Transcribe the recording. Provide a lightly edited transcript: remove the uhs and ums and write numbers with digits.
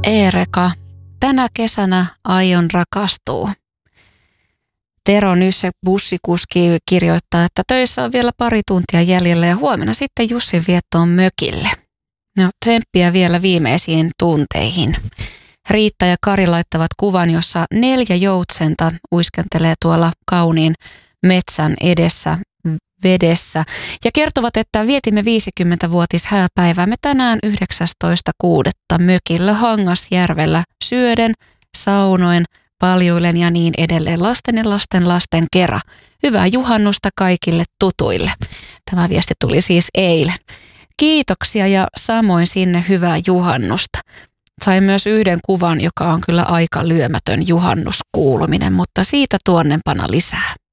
Eereka, tänä kesänä aion rakastua. Tero Nysse, bussikuski, kirjoittaa, että töissä on vielä pari tuntia jäljellä ja huomenna sitten Jussin viettoon mökille. No, tsemppiä vielä viimeisiin tunteihin. Riitta ja Kari laittavat kuvan, jossa 4 joutsenta uiskentelee tuolla kauniin metsän edessä vedessä ja kertovat, että vietimme 50-vuotis hääpäiväämme tänään 19.6. mökillä Hangasjärvellä syöden, saunoen, paljuilen ja niin edelleen lasten ja lasten kera. Hyvää juhannusta kaikille tutuille. Tämä viesti tuli siis eilen. Kiitoksia ja samoin sinne hyvää juhannusta. Sain myös yhden kuvan, joka on kyllä aika lyömätön juhannuskuuluminen, mutta siitä tuonnempana lisää.